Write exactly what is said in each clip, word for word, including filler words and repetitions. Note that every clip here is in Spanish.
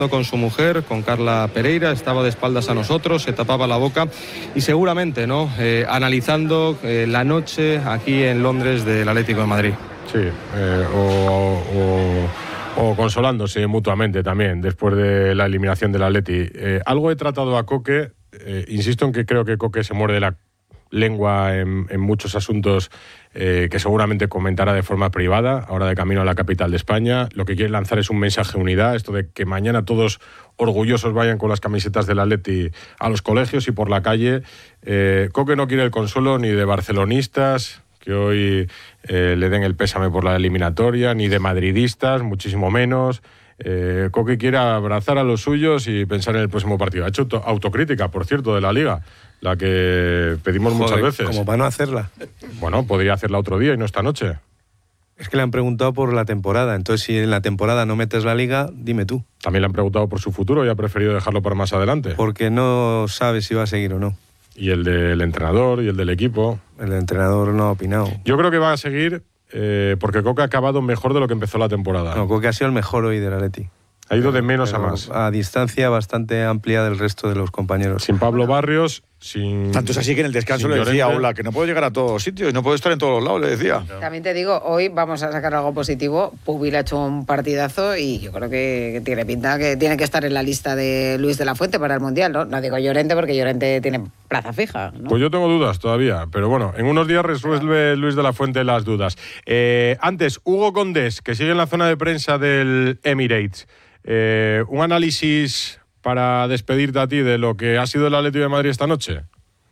con su mujer, con Carla Pereira, estaba de espaldas a nosotros, se tapaba la boca y seguramente, ¿no?, eh, analizando eh, la noche aquí en Londres del Atlético de Madrid. Sí, eh, o, o, o consolándose mutuamente también después de la eliminación del Atleti. Eh, algo he tratado a Coque, eh, insisto en que creo que Coque se muerde la lengua en, en muchos asuntos eh, que seguramente comentará de forma privada, ahora de camino a la capital de España. Lo que quiere lanzar es un mensaje de unidad, esto de que mañana todos orgullosos vayan con las camisetas del Atleti a los colegios y por la calle. Eh, Coque no quiere el consuelo ni de barcelonistas, que hoy eh, le den el pésame por la eliminatoria, ni de madridistas, muchísimo menos. Eh, Coque quiere abrazar a los suyos y pensar en el próximo partido. Ha hecho autocrítica, por cierto, de la Liga, la que pedimos Joder, muchas veces. Como para no hacerla. Bueno, podría hacerla otro día y no esta noche. Es que le han preguntado por la temporada, entonces si en la temporada no metes la Liga, dime tú. También le han preguntado por su futuro y ha preferido dejarlo para más adelante. Porque no sabe si va a seguir o no. Y el del entrenador y el del equipo. El entrenador no ha opinado. Yo creo que va a seguir eh, porque Coque ha acabado mejor de lo que empezó la temporada. No, Coque ha sido el mejor hoy del Atleti. Ha ido de menos Pero a más. A distancia bastante amplia del resto de los compañeros. Sin Pablo Barrios, sin... Tanto es así que en el descanso le decía a Ola que no puedo llegar a todos los sitios, no puedo estar en todos los lados, le decía. También te digo, hoy vamos a sacar algo positivo. Pubil ha hecho un partidazo y yo creo que tiene pinta que tiene que estar en la lista de Luis de la Fuente para el Mundial, ¿no? No digo Llorente porque Llorente tiene plaza fija, ¿no? Pues yo tengo dudas todavía, pero bueno, en unos días resuelve Luis de la Fuente las dudas. Eh, antes, Hugo Condés, que sigue en la zona de prensa del Emirates. Eh, un análisis para despedirte a ti de lo que ha sido el Atlético de Madrid esta noche.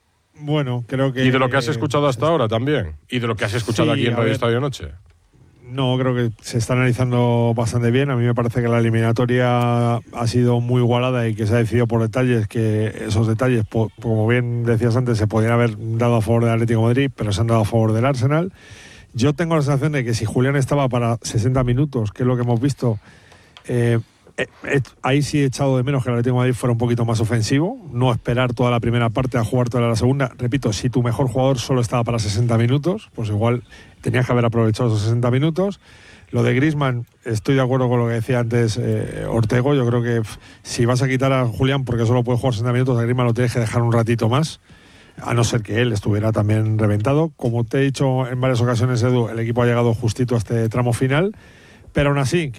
Bueno, creo que... Y de lo que has escuchado hasta ahora también. Y de lo que has escuchado sí, aquí en Radio ver, Estadio Noche. No, creo que se está analizando bastante bien. A mí me parece que la eliminatoria ha sido muy igualada y que se ha decidido por detalles, que esos detalles, como bien decías antes, se podrían haber dado a favor del Atlético de Madrid, pero se han dado a favor del Arsenal. Yo tengo la sensación de que si Julián estaba para sesenta minutos, que es lo que hemos visto... Eh, Eh, eh, ahí sí he echado de menos que el Atlético de Madrid fuera un poquito más ofensivo, no esperar toda la primera parte a jugar toda la segunda. Repito, si tu mejor jugador solo estaba para sesenta minutos, pues igual tenías que haber aprovechado esos sesenta minutos. Lo de Griezmann, estoy de acuerdo con lo que decía antes eh, Ortego. Yo creo que pff, si vas a quitar a Julián porque solo puede jugar sesenta minutos, a Griezmann lo tienes que dejar un ratito más, a no ser que él estuviera también reventado. Como te he dicho en varias ocasiones, Edu, el equipo ha llegado justito a este tramo final. Pero aún así,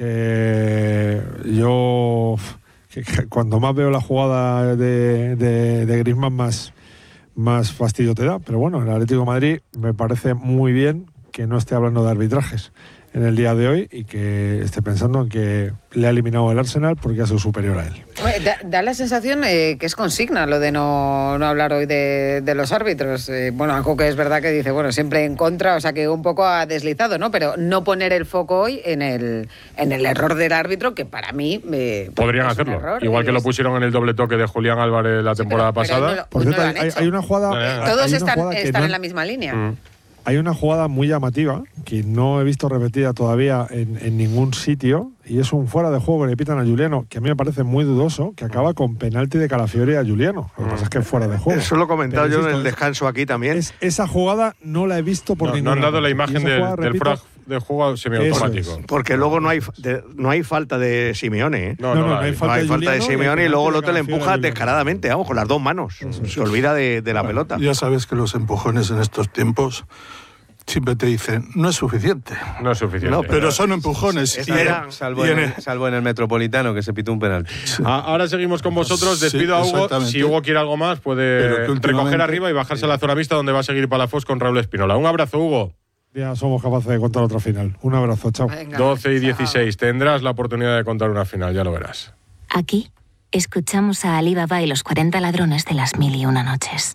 que yo que, que cuando más veo la jugada de, de, de Griezmann, más, más fastidio te da. Pero bueno, el Atlético de Madrid me parece muy bien que no esté hablando de arbitrajes en el día de hoy y que esté pensando en que le ha eliminado el Arsenal porque ha sido superior a él. Da, da la sensación eh, que es consigna lo de no, no hablar hoy de, de los árbitros. Eh, bueno, a Coque es verdad que dice, bueno, siempre en contra, o sea que un poco ha deslizado, ¿no? Pero no poner el foco hoy en el, en el error del árbitro, que para mí... Eh, Podrían hacerlo, error, igual que lo pusieron en el doble toque de Julián Álvarez la sí, temporada pero, pero pasada. No, Por cierto, no hay, hay una jugada... No, no. Todos hay están, jugada están no, en la misma línea. Mm. Hay una jugada muy llamativa que no he visto repetida todavía en, en ningún sitio y es un fuera de juego que le pitan a Juliano, que a mí me parece muy dudoso, que acaba con penalti de Calafiori a Juliano. Lo que pasa es que es fuera de juego. Eso lo he comentado Pero yo insisto, en el descanso aquí también. Es, esa jugada no la he visto por no, ninguna. No han dado la imagen del, jugada, del repito, frag de juego semiautomático. Es. Porque luego no hay, de, no hay falta de Simeone. ¿eh? No, no, no, no, no hay falta, no hay de, falta de Simeone y luego lo te le empuja de descaradamente, vamos, con las dos manos. Uh-huh. Se olvida de, de la bueno, pelota. Ya sabes que los empujones en estos tiempos siempre te dicen, no es suficiente. No es suficiente. No, pero son empujones. Y era, en, salvo, y en el, salvo en el Metropolitano, que se pitó un penalti. Sí. Ah, ahora seguimos con vosotros. Despido sí, a Hugo. Si Hugo quiere algo más, puede recoger arriba y bajarse sí. a la zona vista, donde va a seguir Palafox con Raúl Espinola. Un abrazo, Hugo. Ya somos capaces de contar otra final. Un abrazo, chao. Venga, doce y dieciséis. Tendrás la oportunidad de contar una final, ya lo verás. Aquí escuchamos a Ali Baba y los cuarenta ladrones de las mil y una noches.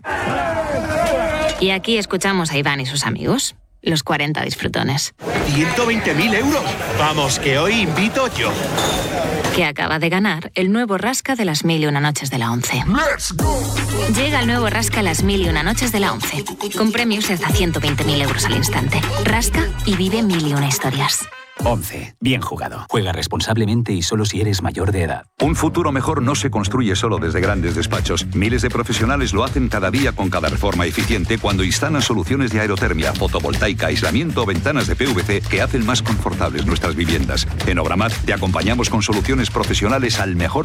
Y aquí escuchamos a Iván y sus amigos, los cuarenta disfrutones. ¿ciento veinte mil euros? Vamos, que hoy invito yo. Que acaba de ganar el nuevo Rasca de las mil y una noches de la once. ¡Let's go! Llega el nuevo Rasca las mil y una noches de la once, con premios de hasta ciento veinte mil euros al instante. Rasca y vive mil y una historias. once. Bien jugado. Juega responsablemente y solo si eres mayor de edad. Un futuro mejor no se construye solo desde grandes despachos. Miles de profesionales lo hacen cada día con cada reforma eficiente cuando instalan soluciones de aerotermia, fotovoltaica, aislamiento o ventanas de P V C que hacen más confortables nuestras viviendas. En Obramat te acompañamos con soluciones profesionales al mejor